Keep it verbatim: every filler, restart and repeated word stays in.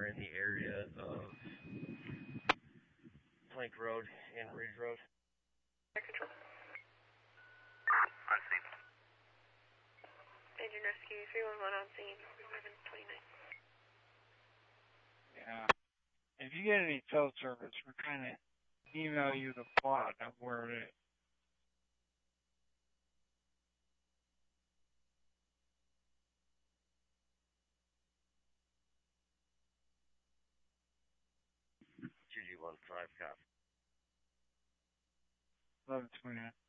are in the area of Plank Road and Ridge Road. Control. On scene. Engine rescue three one one on scene, eleven twenty-nine. Yeah. If you get any cell service, we're trying to email you the plot of where it is. two G one five, copy. eleven twenty-nine.